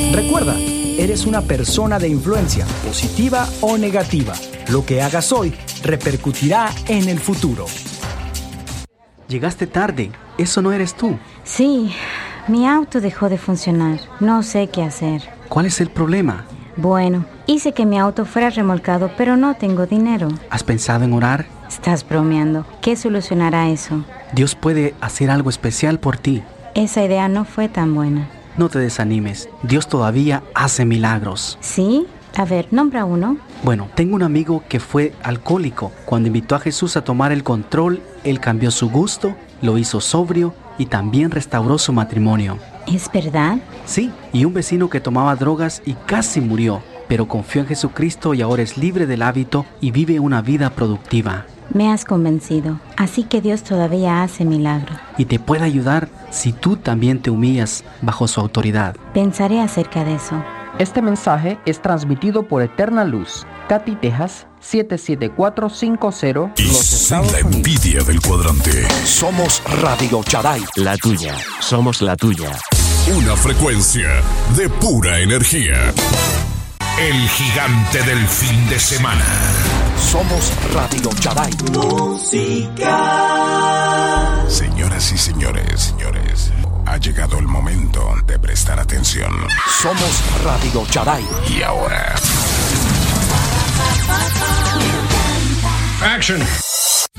Recuerda, eres una persona de influencia, positiva o negativa. Lo que hagas hoy repercutirá en el futuro. Llegaste tarde. Eso no eres tú. Sí, mi auto dejó de funcionar. No sé qué hacer. ¿Cuál es el problema? Bueno, hice que mi auto fuera remolcado, pero no tengo dinero. ¿Has pensado en orar? Estás bromeando. ¿Qué solucionará eso? Dios puede hacer algo especial por ti. Esa idea no fue tan buena. No te desanimes. Dios todavía hace milagros. ¿Sí? A ver, nombra uno. Bueno, tengo un amigo que fue alcohólico. Cuando invitó a Jesús a tomar el control, él cambió su gusto, lo hizo sobrio y también restauró su matrimonio. ¿Es verdad? Sí, y un vecino que tomaba drogas y casi murió, pero confió en Jesucristo y ahora es libre del hábito y vive una vida productiva. Me has convencido. Así que Dios todavía hace milagros. Y te puede ayudar si tú también te humillas bajo su autoridad. Pensaré acerca de eso. Este mensaje es transmitido por Eterna Luz, Katy, Texas, 77450, Y los sin Estados la Unidos. envidia del cuadrante. Somos Radio Charay. La tuya, somos la tuya. Una frecuencia de pura energía. El gigante del fin de semana. Somos Radio Charay. Señoras y señores, ha llegado el momento de prestar atención. Somos Radio Charay. Y ahora... Action.